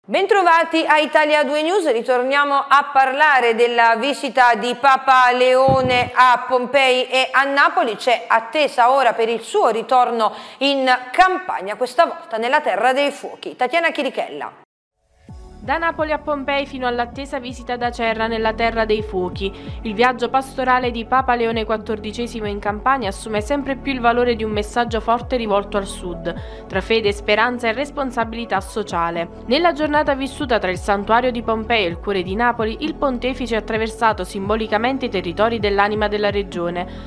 Bentrovati a Italia 2 News, ritorniamo a parlare della visita di Papa Leone a Pompei e a Napoli. C'è attesa ora per il suo ritorno in Campania, questa volta nella Terra dei Fuochi. Tatiana Chirichella. Da Napoli a Pompei fino all'attesa visita da Acerra nella Terra dei Fuochi, il viaggio pastorale di Papa Leone XIV in Campania assume sempre più il valore di un messaggio forte rivolto al sud, tra fede, speranza e responsabilità sociale. Nella giornata vissuta tra il santuario di Pompei e il cuore di Napoli, il pontefice ha attraversato simbolicamente i territori dell'anima della regione,